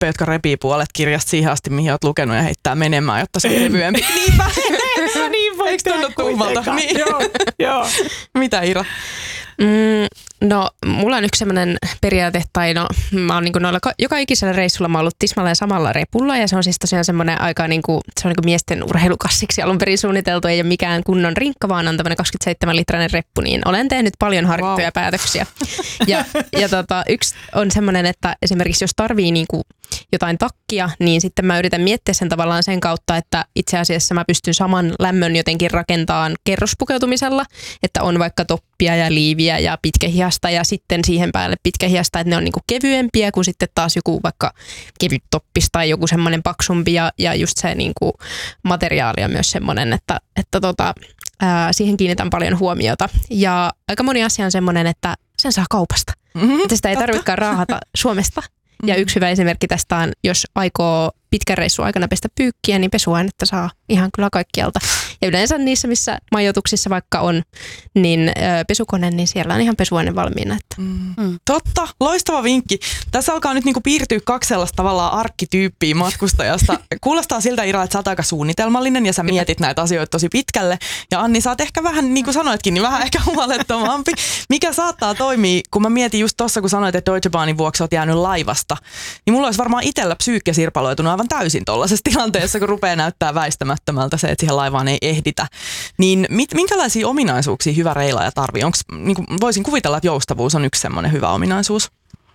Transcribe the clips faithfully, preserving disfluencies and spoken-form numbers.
tyyppejä, jotka repii puolet kirjasta siihen asti, mihin olet lukenut ja heittää menemään, jotta se on kevyempi. Niinpä, niin voi eikö tunnu tuhmalta? Niin. Joo, joo. Mitä Ira? Mm, no, mulla on yksi sellainen periaate, tai no, mä oon niin kuin noilla, joka ikisellä reissulla mä oon ollut tismalleen samalla repulla, ja se on siis tosiaan semmoinen aika niin kuin, se on niin kuin miesten urheilukassiksi alun perin suunniteltu, ei ole mikään kunnon rinkka, vaan on tämmöinen kaksikymmentäseitsemän litrainen reppu, niin olen tehnyt paljon harkittuja wow. päätöksiä. Ja, ja tota, yksi on semmoinen, että esimerkiksi jos tarvii niin kuin jotain takkia, niin sitten mä yritän miettiä sen tavallaan sen kautta, että itse asiassa mä pystyn saman lämmön jotenkin rakentamaan kerrospukeutumisella, että on vaikka toppia ja liiviä ja pitkähiasta ja sitten siihen päälle pitkähiasta, että ne on niinku kevyempiä kuin sitten taas joku vaikka kevyt toppis tai joku semmoinen paksumpi ja, ja just se niinku materiaali on myös semmoinen, että, että tota, ää, siihen kiinnitän paljon huomiota. Ja aika moni asia on semmoinen, että sen saa kaupasta. Mm-hmm, että sitä ei tarvitsekaan raahata Suomesta. Ja yksi hyvä esimerkki tästä on, jos aikoo pitkän reissun aikana pestä pyykkiä, niin pesuainetta saa ihan kyllä kaikkialta. Ja yleensä niissä, missä majoituksissa vaikka on, niin ö, pesukone, niin siellä on ihan pesuaine valmiina. Että. Mm. Mm. Totta, loistava vinkki. Tässä alkaa nyt niinku piirtyä kaksi sellaista tavallaan arkkityyppiä matkustajasta. Kuulostaa siltä, Ira, että sä oot aika suunnitelmallinen ja sä mietit näitä asioita tosi pitkälle. Ja Anni, sä oot ehkä vähän, niin kuin sanoitkin, niin vähän ehkä huolettomampi. Mikä saattaa toimia, kun mä mietin just tossa, kun sanoit, että Deutsche Bahnin vuoksi oot jäänyt laivasta, niin mulla olisi varmaan itsellä psyykkä sirpaloitunut aivan täysin tollaisessa tilanteessa, kun rupeaa näyttää väistämättömältä se, että siihen laivaan ei ehditä. Niin mit, minkälaisia ominaisuuksia hyvä reilaaja tarvii? Onks, niin kuin, voisin kuvitella, että joustavuus on yksi semmoinen hyvä ominaisuus.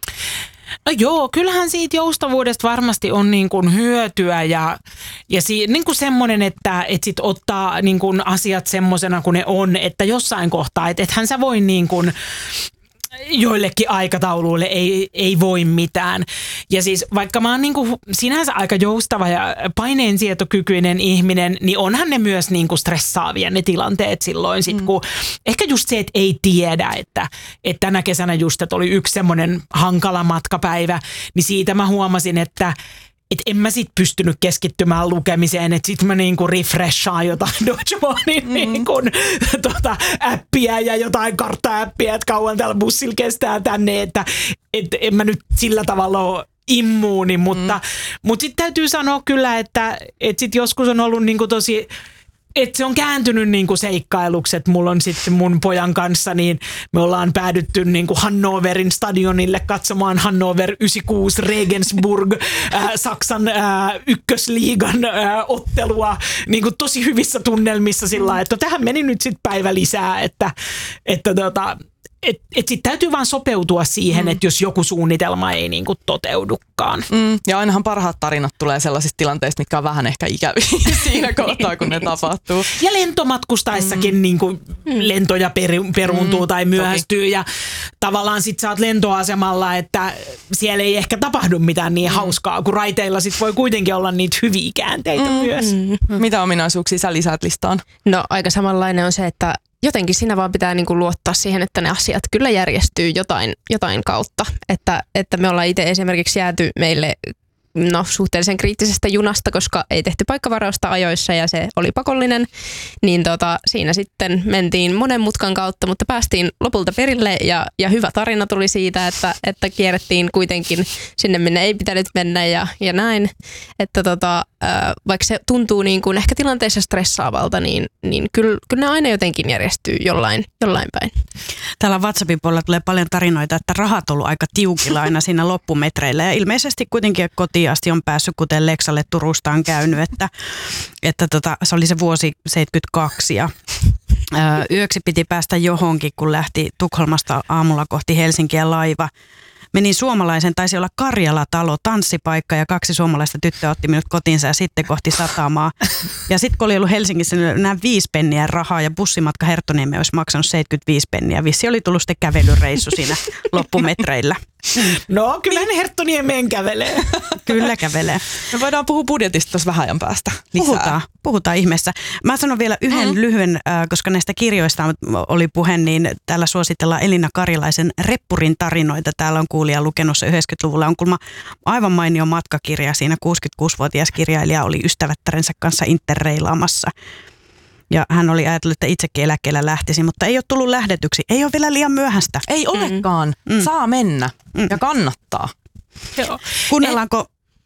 No joo, kyllähän siitä joustavuudesta varmasti on niin kuin hyötyä ja, ja si, niin kuin semmoinen, että et sit ottaa niin kuin asiat semmoisena kuin ne on, että jossain kohtaa, että ethän sä voi niin kuin joillekin aikatauluille ei, ei voi mitään. Ja siis vaikka mä oon niinku sinänsä aika joustava ja paineensietokykyinen ihminen, niin onhan ne myös niinku stressaavia ne tilanteet silloin sit, kun mm. ehkä just se, että ei tiedä, että, että tänä kesänä just, että oli yksi semmoinen hankala matkapäivä, niin siitä mä huomasin, että että en mä sit pystynyt keskittymään lukemiseen, että sit mä niinku refreshaan jotain Deutsche Bahnin mm. niinku, tota, appia ja jotain kartta-appia, että kauan täällä bussilla kestää tänne, että et en mä nyt sillä tavalla ole immuuni, mutta, mm. mutta sitten täytyy sanoa kyllä, että et sit joskus on ollut niinku tosi, että se on kääntynyt niinku seikkailuksi, että mulla on sitten mun pojan kanssa, niin me ollaan päädytty niinku Hannoverin stadionille katsomaan Hannover yhdeksänkymmentäkuusi Regensburg äh, Saksan äh, ykkösliigan äh, ottelua niinku tosi hyvissä tunnelmissa sillä lailla, että tähän meni nyt sitten päivä lisää, että, että tota, et, et sit täytyy vaan sopeutua siihen, mm. että jos joku suunnitelma ei niinku toteudukaan. Mm. Ja ainahan parhaat tarinat tulee sellaisista tilanteista, mitkä on vähän ehkä ikäviä siinä kohtaa, kun ne tapahtuu. Ja lentomatkustaessakin mm. niinku lentoja peru, peruuntuu mm. tai myöhästyy. Toki. Ja tavallaan sit sä oot lentoasemalla, että siellä ei ehkä tapahdu mitään niin mm. hauskaa, kun raiteilla sit voi kuitenkin olla niitä hyviä käänteitä mm. myös. Mm. Mitä ominaisuuksia sä lisäät listaan? No aika samanlainen on se, että jotenkin siinä vaan pitää niinku luottaa siihen, että ne asiat kyllä järjestyy jotain, jotain kautta. Että, että me ollaan itse esimerkiksi jääty meille no, suhteellisen kriittisestä junasta, koska ei tehty paikkavarausta ajoissa ja se oli pakollinen. Niin tota, siinä sitten mentiin monen mutkan kautta, mutta päästiin lopulta perille ja, ja hyvä tarina tuli siitä, että, että kierrettiin kuitenkin sinne, minne ei pitänyt mennä ja, ja näin. Että tota, äh, vaikka se tuntuu niin kuin ehkä tilanteessa stressaavalta, niin, niin kyllä, kyllä ne aina jotenkin järjestyy jollain, jollain päin. Täällä WhatsAppin puolella tulee paljon tarinoita, että rahat on ollut aika tiukilla aina siinä loppumetreillä ja ilmeisesti kuitenkin kotiin asti on päässyt, kuten Leksalle Turusta on käynyt, että, että tota, se oli se vuosi seitsemänkymmentäkaksi ja ö, yöksi piti päästä johonkin, kun lähti Tukholmasta aamulla kohti Helsinkiä laiva. Menin suomalaisen, taisi olla Karjala-talo, tanssipaikka ja kaksi suomalaista tyttöä otti minut kotiinsa ja sitten kohti satamaa. Ja sitten kun oli ollut Helsingissä, niin nämä viisi penniä rahaa ja bussimatka Herttoniemeen olisi maksanut seitsemänkymmentäviisi penniä. Vissi oli tullut sitten kävelyreissu siinä loppumetreillä. No, kyllä ne Herttoniemeen kävelee. Kyllä kävelee. Me voidaan puhua budjetista tuossa vähän ajan päästä lisää. Puhutaan, puhutaan ihmeessä. Mä sanon vielä yhden mm. lyhyen, äh, koska näistä kirjoista oli puhe, niin täällä suositellaan Elina Karilaisen Reppurin tarinoita. Täällä on kuulija lukenut se yhdeksänkymmentäluvulla. On kuulemma aivan mainio matkakirja. Siinä kuusikymmentäkuusivuotias kirjailija oli ystävättärensä kanssa interreilaamassa. Ja hän oli ajatellut, että itsekin eläkkeellä lähtisi, mutta ei ole tullut lähdetyksi. Ei ole vielä liian myöhäistä. Ei olekaan. Mm. Saa mennä. Mm. Ja kannattaa. Joo. Kuunnellaanko